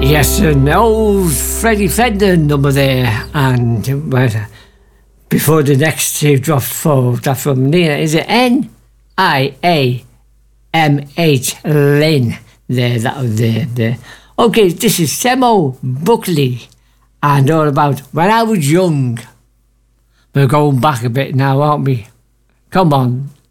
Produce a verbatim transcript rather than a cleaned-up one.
Yes, an old Freddie Fender number there, and well, before the next tape dropped for that from Nina, is it N I A M H Lynn? There, that was there, there. Okay, this is Semo Buckley, and all about when I was young. We're going back a bit now, aren't we? Come on.